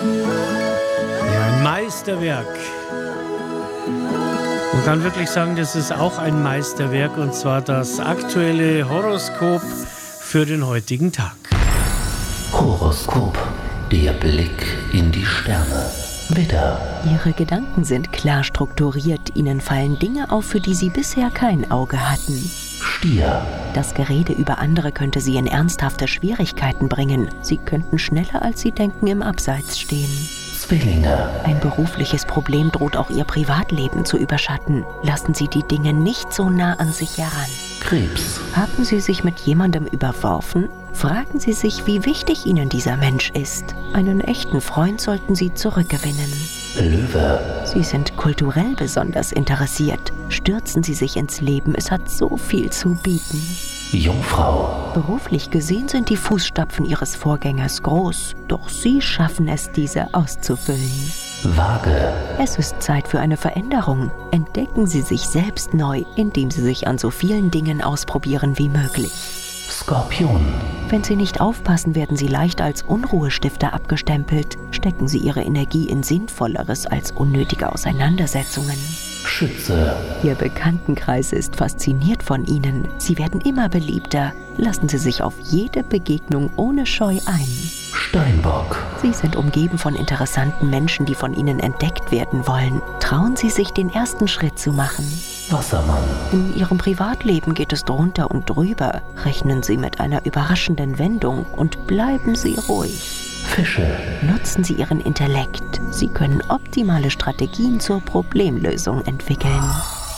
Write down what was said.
Ja, ein Meisterwerk. Man kann wirklich sagen, das ist auch ein Meisterwerk, und zwar das aktuelle Horoskop für den heutigen Tag. Horoskop, der Blick in die Sterne. Widder. Ihre Gedanken sind klar strukturiert. Ihnen fallen Dinge auf, für die Sie bisher kein Auge hatten. Stier. Das Gerede über andere könnte Sie in ernsthafte Schwierigkeiten bringen. Sie könnten schneller, als Sie denken, im Abseits stehen. Zwillinge. Ein berufliches Problem droht auch Ihr Privatleben zu überschatten. Lassen Sie die Dinge nicht so nah an sich heran. Krebs. Haben Sie sich mit jemandem überworfen? Fragen Sie sich, wie wichtig Ihnen dieser Mensch ist. Einen echten Freund sollten Sie zurückgewinnen. Löwe. Sie sind kulturell besonders interessiert. Stürzen Sie sich ins Leben, es hat so viel zu bieten. Jungfrau. Beruflich gesehen sind die Fußstapfen Ihres Vorgängers groß, doch Sie schaffen es, diese auszufüllen. Waage. Es ist Zeit für eine Veränderung. Entdecken Sie sich selbst neu, indem Sie sich an so vielen Dingen ausprobieren wie möglich. Skorpion. Wenn Sie nicht aufpassen, werden Sie leicht als Unruhestifter abgestempelt. Stecken Sie Ihre Energie in Sinnvolleres als unnötige Auseinandersetzungen. Schütze. Ihr Bekanntenkreis ist fasziniert von Ihnen. Sie werden immer beliebter. Lassen Sie sich auf jede Begegnung ohne Scheu ein. Steinbock. Sie sind umgeben von interessanten Menschen, die von Ihnen entdeckt werden wollen. Trauen Sie sich, den ersten Schritt zu machen. Wassermann. In Ihrem Privatleben geht es drunter und drüber. Rechnen Sie mit einer überraschenden Wendung und bleiben Sie ruhig. Fische. Nutzen Sie Ihren Intellekt. Sie können optimale Strategien zur Problemlösung entwickeln.